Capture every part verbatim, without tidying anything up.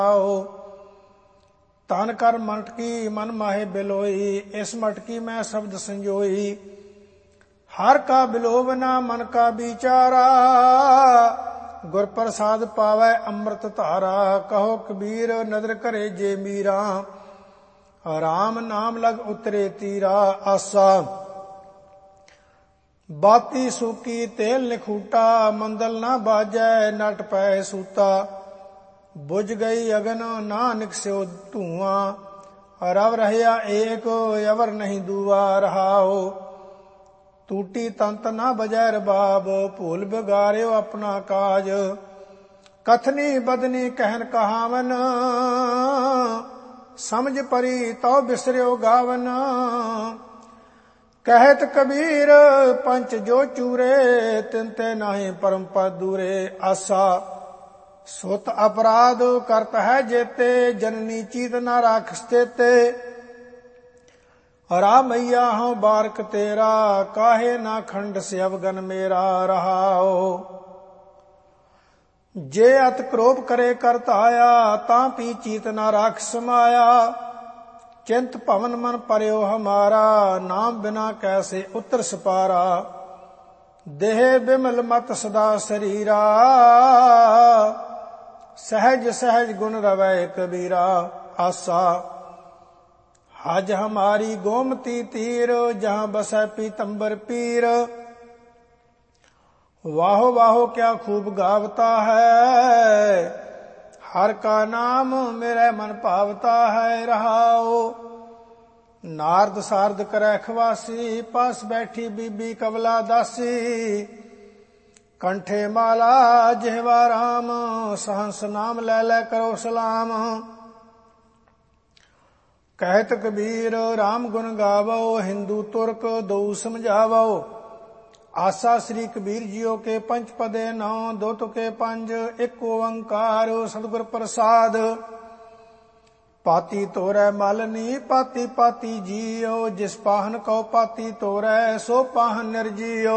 तन कर मटकी मन माहे बिलोई, इस मटकी में शब्द संजोई। हर का बिलोवना मन का विचारा, गुर प्रसाद पावै अमृत धारा। कहो कबीर नदर करे जे मीरा, राम नाम लग उतरे तीरा। आसा बाती सूकी तेल निखूटा, मंदल ना बाजै नट पै सूता। बुझ गई अगन ना निकस्यो धुआं, रव रहया एक अवर नहीं दुआ। रहाओ टूटी तंत ना बजै रबाब, भूल बिगाड़ियो अपना काज। कथनी बदनी कहन कहावन, समझ परी तो बिसरियो गावन। कहत कबीर पंच जो चूरे, तिनते नाहि परम पद दूरे। आसा सुत अपराध करत है जेते, जननी चीत ना राखस तेते। रा मैया हूँ बारक तेरा, काहे ना खंड से अवगन मेरा। रहाओ जे अत क्रोध करे करत आया, तापी चीत ना राख समाया। चिंत भवन मन परयो हमारा, नाम बिना कैसे उतर सपारा। देह बिमल मत सदा शरीरा, सहज सहज गुण रवै कबीरा। आसा हज हमारी गोमती तीर, जहाँ बसै पीतंबर पीर। वाहो वाहो क्या खूब गावता है, हर का नाम मेरे मन पावता है। रहाओ नारद सारद करै खवासी, पास बैठी बीबी कबला दासी। कंठे माला जिहवा राम, सहंस नाम ले ले करो सलाम। कहत कबीर राम गुण गावो, हिंदू तुर्क दो समझावो। आसा श्री कबीर जियो के पंच पदे नौ, दो तुके पंज एक ओंकार सतगुर प्रसाद। पाती तोरै मालनी पाती पाती जियो, जिस पाहन को पाती तोरै सो पाहन निर्जियो।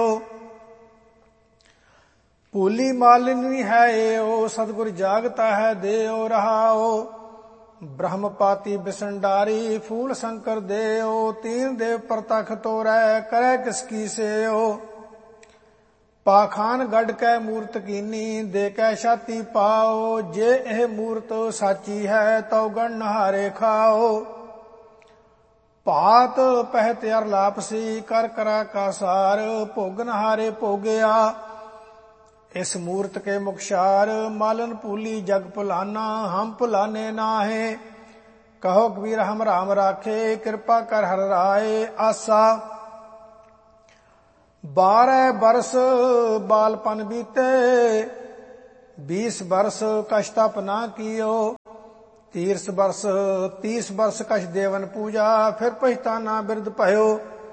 भूली मालिनी है ओ, सतगुर जागता है देओ। रहाओ ब्रह्म पाती बिसंडारी, फूल शंकर देओ। तीन देव प्रतख तोरै करे किसकी सेओ। पाखान गढ़ कै मूरत कीनी, दे कै छाती पाओ। जे एह मूरत साची है, तो गण नहारे खाओ। पात पहत अर लापसी, कर करा का सार। भोगन हारे भोगया, इस मूर्त के मुखशार। मालन पूली जग भुलाना, हम भुलाने नाहे। कहो कबीर हम राम राखे, कृपा कर हर राय। आसा बारह बरस बालपन बीते, बीस बरस कछ तप ना कियो। तीस बरस तीस बरस कछ देवन पूजा, फिर पछताना बिरद भयो।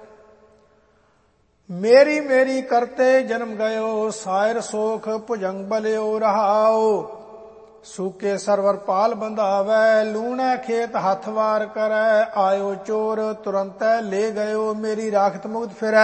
मेरी मेरी करते जन्म गयो, सायर सोख भुजंग बलियो। रहाओ सूके सरवर पाल बंधावै, लूणे खेत हथ वार करै। आयो चोर तुरंत ले गयो, मेरी राखत मुक्त फिरै।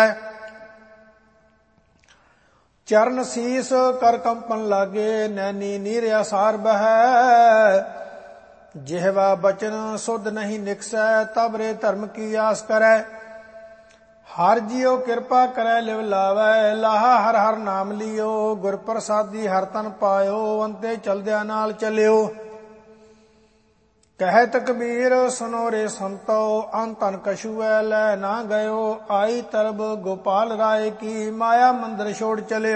चरण शीस कर कंपन लागे, नैनी नीर आसार बहै। जिहवा बचन सुध नहीं निकसै, तब रे धर्म की आस करै। हर जियो कृपा करे लिव लावै, लाहा हर हर नाम लियो। गुर प्रसादी हर तन पायो, अंते चलद्या नाल चलियो। कहत कबीर सुनो रे संतो, अंतन कछुए लै ना गयो। आई तरब गोपाल राय की, माया मंदिर छोड़ चले।